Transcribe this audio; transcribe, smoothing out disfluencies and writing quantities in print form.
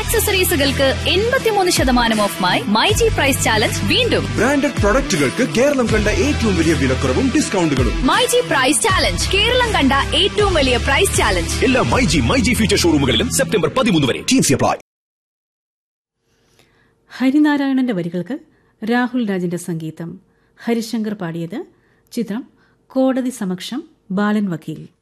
ആക്സസറീസുകൾക്ക് 83% ഓഫുമായി myG price challenge വീണ്ടും. Branded പ്രൊഡക്റ്റുകൾക്ക് Keralam കണ്ട ഏറ്റവും വലിയ വിലക്കുറവും ഡിസ്കൗണ്ടുകളും. മൈജി പ്രൈസ് ചാലഞ്ച്, കേരളം കണ്ട ഏറ്റവും വലിയ പ്രൈസ് ചാലഞ്ച്. എല്ലാ മൈജി ഫ്യൂച്ചർ ഷോറൂമുകളിലും സെപ്റ്റംബർ 13 വരെ. Teams apply. ഹരിനാരായണന്റെ വരികൾക്ക് രാഹുൽ രാജിന്റെ സംഗീതം. ഹരിശങ്കർ പാടിയത്. ചിത്രം കോടതി സമക്ഷം, ബാലൻ വക്കീൽ.